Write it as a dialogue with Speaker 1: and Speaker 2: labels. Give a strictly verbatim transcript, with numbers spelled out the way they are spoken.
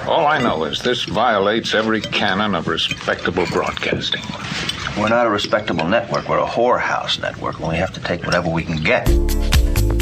Speaker 1: All I know is this violates every canon of respectable broadcasting.
Speaker 2: We're not a respectable network. We're a whorehouse network, and we have to take whatever we can get.